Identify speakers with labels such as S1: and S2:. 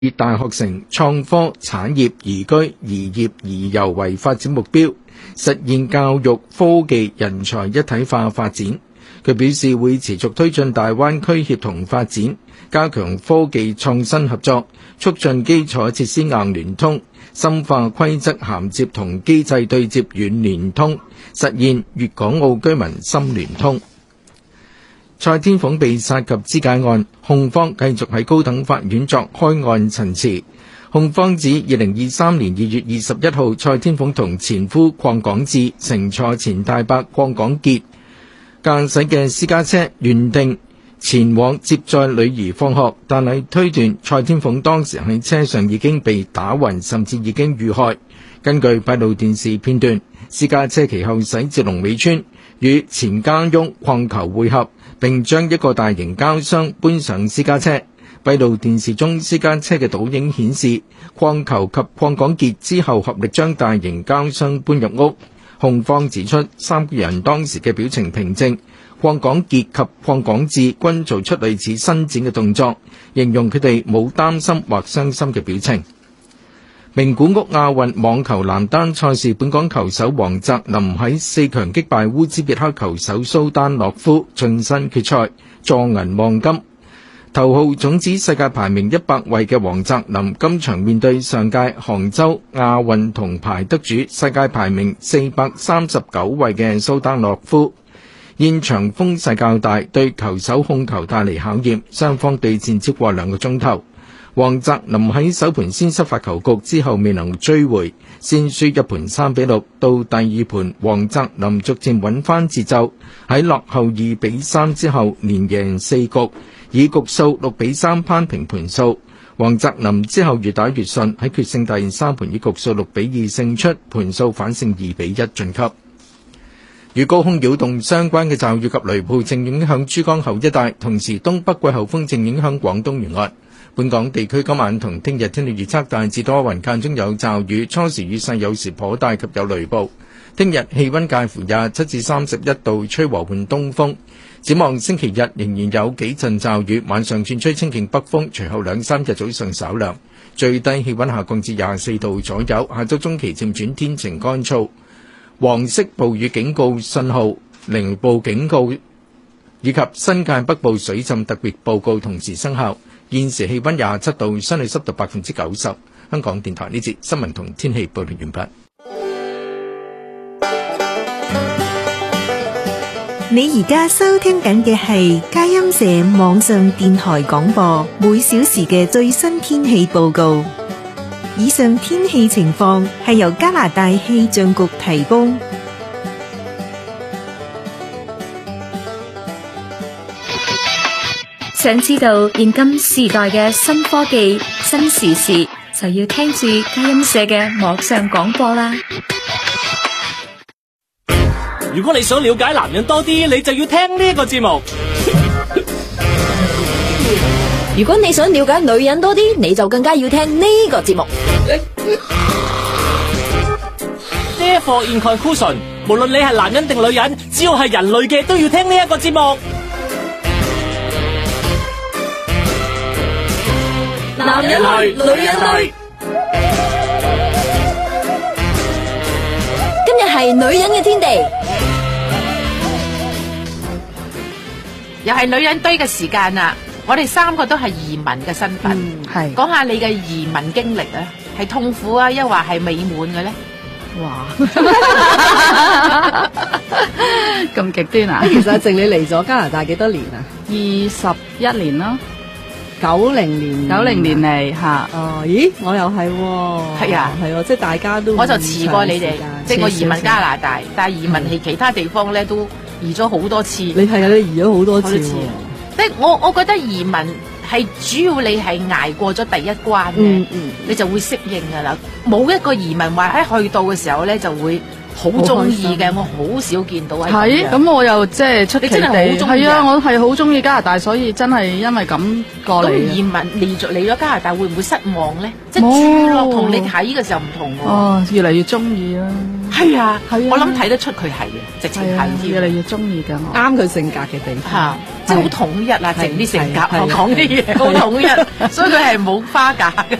S1: 大學城創科產業宜居宜業宜遊為發展目標，實現教育科技人才一體化發展。佢表示會持續推進大灣區協同發展，加強科技創新合作，促進基礎設施硬聯通，深化規則銜接同機制對接軟聯通，實現粵港澳居民深聯通。蔡天鳳被殺及肢解案，控方繼續喺高等法院作開案陳詞。控方指2023年2月21號，蔡天鳳同前夫鄺港智乘坐前大伯鄺港傑駕駛嘅私家車，原定前往接載女兒放學，但係推斷蔡天鳳當時喺車上已經被打暈，甚至已經遇害。根據閉路電視片段，私家車其後駛至龍尾村，與前家翁鄺球會合，並將一個大型膠箱搬上私家車。閉路電視中私家車嘅倒影顯示，鄺球及鄺港傑之後合力將大型膠箱搬入屋。控方指出，三個人當時嘅表情平靜，鄺港傑及鄺港智均做出類似伸展嘅動作，形容佢哋冇擔心或傷心嘅表情。名古屋亞運網球男單賽事，本港球手黃澤林喺4強擊敗烏茲別克球手蘇丹諾夫，晉身決賽，坐銀望金。頭號種子世界排名100位嘅黃澤林，今場面對上屆杭州亞運銅牌得主、世界排名439位嘅蘇丹諾夫。現場風勢較大，對球手控球帶嚟考驗，雙方對戰超過2個鐘頭。黃澤林喺首盤先失發球局之後未能追回，先輸一盤3-6。到第二盤，黃澤林逐漸穩翻節奏，喺落後2-3之後連贏4局，以局數6-3攀平盤數。黃澤林之後越打越順，喺決勝第3盤以局數6-2勝出，盤數反勝2-1晉級。與高空擾動相關嘅驟雨及雷暴正影響珠江口一帶，同時東北季候風正影響廣東沿岸。本港地區今晚同聽日天氣預測大致多雲，間中有驟雨，初時雨勢有時頗大及有雷暴。聽日氣溫介乎27至31度，吹和緩東風。展望星期日仍然有幾陣驟雨，晚上轉吹清勁北風，隨後2-3日早上稍涼，最低氣溫下降至24度左右。下周中期漸轉天晴乾燥。黃色暴雨警告信號、雷暴警告以及新界北部水浸特別報告同時生效。現時氣溫27度，相對濕度90%。香港電台呢節新聞同天氣報道完畢。
S2: 你而家收聽緊嘅係佳音社網上電台廣播，每小時嘅最新天氣報告。以上天氣情況係由加拿大氣象局提供。
S3: 想知道現今時代嘅新科技、新時事，就要聽住佳音社嘅網上廣播啦。
S4: 如果你想了解男人多啲，你就要聽呢個節目。
S5: 如果你想了解女人多啲，你就更加要聽呢個節目。
S4: Therefore in conclusion， 無論你係男人定女人，只要係人類嘅都要聽呢一個節目。
S5: 男人類，女人類。今日係女人嘅天地，
S6: 又係女人堆嘅時間啦。我哋3個都係移民嘅身份，係講下你嘅移民經歷啊，係痛苦啊，抑或係美滿嘅咧？
S7: 哇，咁極端啊！其實靜你嚟咗加拿大幾多年啊？21年咯。90年嚟吓。哦，咦，我又係喎。係啊，係喎，即係大家都。
S6: 我就遲過你哋，即係我移民加拿大，但係移民係其他地方咧都移咗好多次。
S7: 你係啊，你移咗好多次。
S6: 即係我覺得移民係主要你係捱過咗第一關嘅，你就會適應噶啦。冇一個移民話喺去到嘅時候咧就會好中意嘅，我好少見到係
S7: 係咁，我又即係出奇地
S6: 你真係好鍾意
S7: 係啊！我係好中意加拿大，所以真係因為咁過嚟。
S6: 咁移民嚟咗加拿大會唔會失望咧？即係住落同你睇嘅時候唔同喎。
S7: 哦，越嚟越中意啦。
S6: 係啊，我諗睇得出佢係嘅，直情係
S7: 越嚟越中意㗎，
S8: 啱佢性格嘅地方。
S6: 即係好統一啊，整啲性格，講啲嘢好統一，所以佢係冇花架嘅。